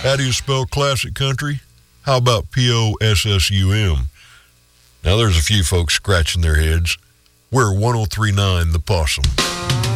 How do you spell classic country? How about Possum? Now there's a few folks scratching their heads. We're 103.9 The Possum.